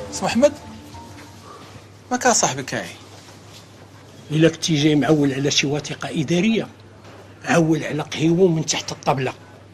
سي محمد ما كان صاحبك هاي. إلا كنتي جاي معول على شي وثيقة إدارية عول على قهيوه من تحت الطبلة.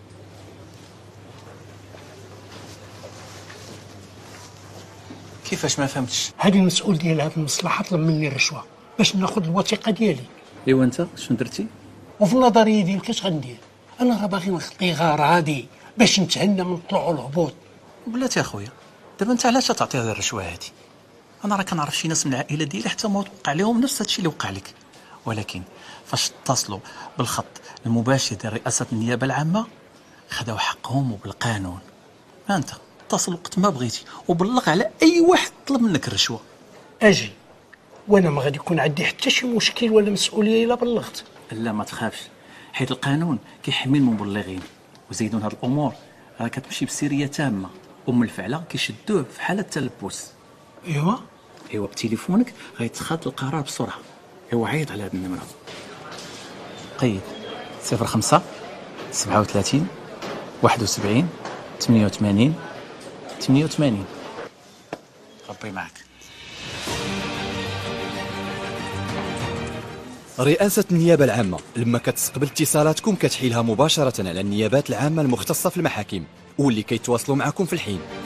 كيفاش ما فهمتش؟ هذه المسؤول ديال هذه المصلحة طلب مني الرشوة باش ناخذ الوثيقة ديالي. ايوا انت شنو درتي؟ وفي النظرية ديالك اش غندير؟ أنا راه باغي نخطي غراضي باش نتهنى من الطلوع والهبوط. بلاتي اخويا دابا انت علاش تعطي هذه الرشوه هذه؟ انا راه كنعرف شي ناس من العائله ديالي حتى ما وقع لهم نفس هادشي اللي وقع لك، ولكن فاش اتصلوا بالخط المباشر ديال رئاسه النيابه العامه خداو حقهم وبالقانون. ها انت اتصل وقت ما بغيتي وبلغ على اي واحد طلب منك الرشوه. أجي وأنا ما غادي يكون عندي حتى شي مشكل ولا مسؤولية إلا بلغت. لا ما تخافش، حيت القانون كيحمي المبلغين، وزيدون هاد الامور راه كتمشي بسريه تامه، الفعله كيشدوه في حاله تلبس. ايوا بتليفونك غيتخذ القرار بسرعه. ايوا عيط على هاد النمره، قيد 05 37 71 88 88. ربي معك. رئاسة النيابة العامة لما كتستقبل اتصالاتكم كتحيلها مباشرة على النيابات العامة المختصة في المحاكم واللي كيتواصلوا معكم في الحين.